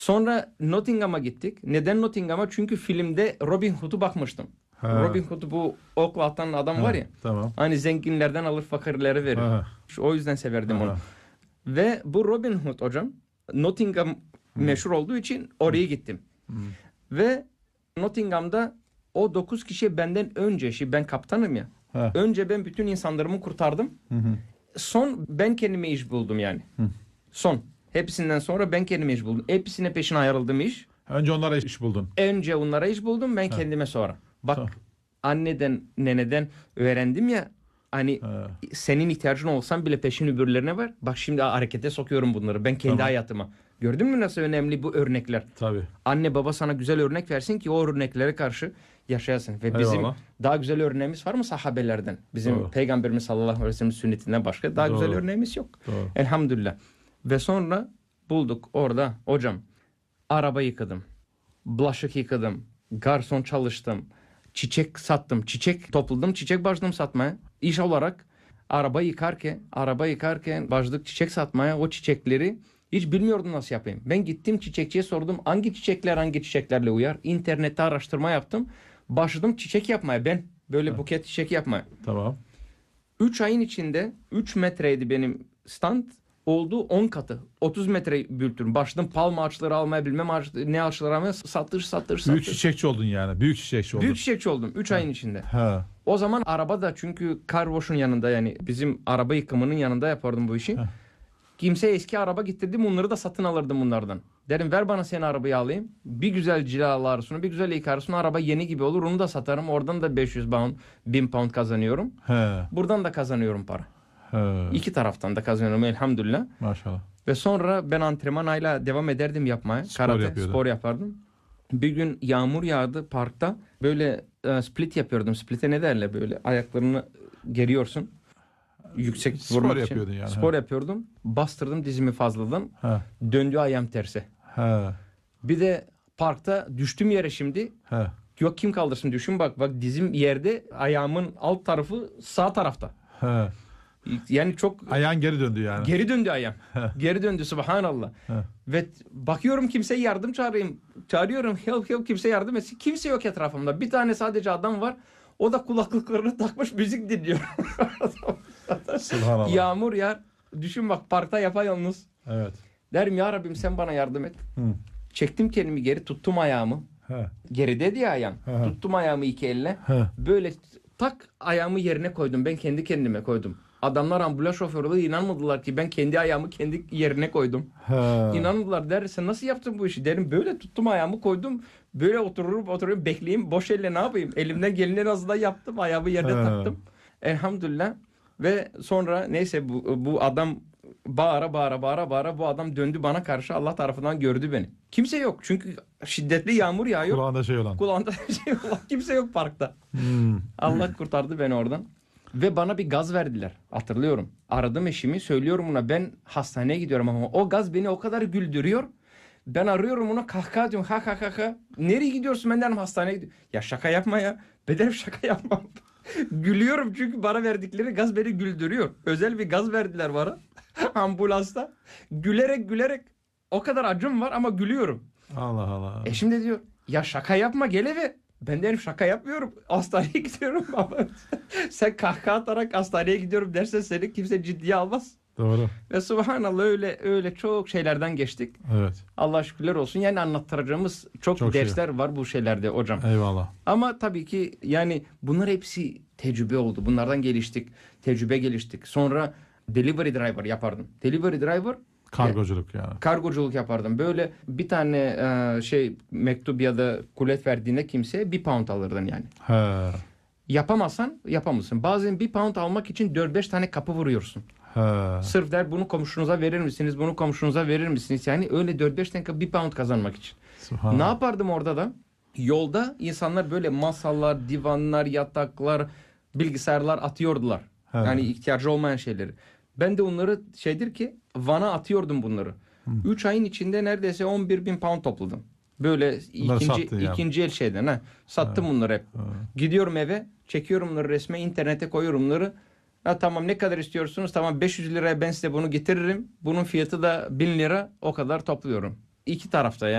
Sonra Nottingham'a gittik. Neden Nottingham'a? Çünkü filmde Robin Hood'u bakmıştım. Robin Hood bu okla atan adam var ya. Tamam. Hani zenginlerden alır fakirlere verir. O yüzden severdim onu. Ve bu Robin Hood hocam Nottingham meşhur olduğu için oraya gittim. Ve Nottingham'da o 9 kişi benden önce, ben kaptanım ya. Önce ben bütün insanlarımı kurtardım. Son ben kendime iş buldum yani. Son. Hepsinden sonra ben kendime iş buldum. Hepsine peşine ayrıldım iş. Önce onlara iş buldun. Önce onlara iş buldum, ben kendime sonra. Bak anneden, neneden öğrendim ya. Hani senin ihtiyacın olsan bile peşin öbürlerine var. Bak şimdi harekete sokuyorum bunları. Ben kendi hayatıma. Gördün mü nasıl önemli bu örnekler? Tabii. Anne baba sana güzel örnek versin ki o örneklere karşı yaşayasın. Ve bizim daha güzel örneğimiz var mı sahabelerden? Bizim Peygamberimiz sallallahu aleyhi ve sellem sünnetinden başka daha güzel örneğimiz yok. Elhamdülillah. Ve sonra bulduk orada hocam. Araba yıkadım. Bulaşık yıkadım. Garson çalıştım. Çiçek sattım. Çiçek topladım. Çiçek başladım satmaya. İş olarak araba yıkarken başladık çiçek satmaya. O çiçekleri hiç bilmiyordum nasıl yapayım. Ben gittim çiçekçiye sordum. Hangi çiçeklerle uyar? İnternette araştırma yaptım. Başladım çiçek yapmaya. Ben böyle buket çiçek yapmaya. Tamam. 3 ayın içinde 3 metreydi benim stand. Oldu 10 katı. 30 metre büyüttüm. Başladım palm ağaçları almaya, ne ağaçları almaya, satır. Büyük çiçekçi oldun yani. Büyük çiçekçi oldun. Büyük çiçekçi oldum 3 ayın içinde. O zaman araba da çünkü car wash'un yanında yani bizim araba yıkamının yanında yapardım bu işi. Kimse eski araba getirdim, bunları da satın alırdım bunlardan. Derim ver bana senin arabayı alayım. Bir güzel cilalarsın, bir güzel yıkarsın, araba yeni gibi olur, onu da satarım. Oradan da 500 pound, 1000 pound kazanıyorum. Buradan da kazanıyorum para. İki taraftan da kazanıyorum elhamdülillah. Maşallah. Ve sonra ben antrenmanayla devam ederdim yapmaya. Karate, spor yapardım. Bir gün yağmur yağdı parkta. Böyle split yapıyordum. Split'e ne derler böyle? Ayaklarını geriyorsun. Yüksek vurmak için. Yapıyordun yani. Spor yapıyordum. Bastırdım dizimi fazladan. Döndü ayağım terse. Bir de parkta düştüm yere şimdi. Yok kim kaldırsın düşün bak dizim yerde, ayağımın alt tarafı sağ tarafta. Yani çok ayağın geri döndü yani. Geri döndü ayağım. Geri döndü subhanallah. Ve bakıyorum kimseye yardım çağırıyorum. Help kimse yardım etsin. Kimse yok etrafımda. Bir tane sadece adam var. O da kulaklıklarını takmış müzik dinliyor. Subhanallah. Yağmur yağar. Düşün bak parkta yapayalnız. Evet. Derim ya Rabbim sen bana yardım et. Çektim kendimi geri, tuttum ayağımı. Gerideydi ya ayağım. Tuttum ayağımı iki elle. Böyle tak ayağımı yerine koydum. Ben kendi kendime koydum. Adamlar ambulans şoförü inanmadılar ki ben kendi ayağımı kendi yerine koydum. İnanmadılar. Der sen nasıl yaptın bu işi? Derim böyle tuttum ayağımı koydum. Böyle otururum bekleyeyim. Boş elle ne yapayım? Elimden geleni az da yaptım. Ayağımı yerine taktım. Elhamdülillah. Ve sonra neyse bu adam bağıra bu adam döndü bana karşı, Allah tarafından gördü beni. Kimse yok çünkü şiddetli yağmur yağıyor. Kulağında şey olan. Kimse yok parkta. Allah kurtardı beni oradan. Ve bana bir gaz verdiler. Hatırlıyorum. Aradım eşimi, söylüyorum ona ben hastaneye gidiyorum ama o gaz beni o kadar güldürüyor. Ben arıyorum ona, kahkaha diyorum. Ha. Nereye gidiyorsun? Ben derim hastaneye gidiyorum. Ya şaka yapma ya. Ben derim şaka yapmam. Gülüyorum çünkü bana verdikleri gaz beni güldürüyor. Özel bir gaz verdiler bana. Ambulansta. Gülerek. O kadar acım var ama gülüyorum. Allah. Eşim de diyor ya şaka yapma gel eve. Ben derim şaka yapmıyorum. Hastaneye gidiyorum ama sen kahkaha atarak hastaneye gidiyorum dersen seni kimse ciddiye almaz. Doğru. Ve subhanallah öyle çok şeylerden geçtik. Evet. Allah şükürler olsun. Yani anlattıracağımız çok dersler var bu şeylerde hocam. Eyvallah. Ama tabii ki yani bunlar hepsi tecrübe oldu. Bunlardan tecrübe geliştik. Sonra delivery driver yapardım. Delivery driver kargoculuk yani. Kargoculuk yapardım. Böyle bir tane mektup ya da kulet verdiğinde kimseye 1 pound alırdın yani. Yapamazsan yapamazsın. Bazen 1 pound almak için 4-5 tane kapı vuruyorsun. Sırf der bunu komşunuza verir misiniz? Bunu komşunuza verir misiniz? Yani öyle 4-5 tane 1 pound kazanmak için. Ne yapardım orada da? Yolda insanlar böyle masalar, divanlar, yataklar, bilgisayarlar atıyordular. Yani ihtiyacı olmayan şeyleri. Ben de onları Van'a atıyordum bunları. 3 ayın içinde neredeyse 11.000 pound topladım. Böyle ikinci el şeyden. Sattım bunları hep. Gidiyorum eve, çekiyorum bunları resme, internete koyuyorum bunları. Tamam ne kadar istiyorsunuz? Tamam 500 liraya ben size bunu getiririm. Bunun fiyatı da 1000 lira, o kadar topluyorum. iki tarafta yani.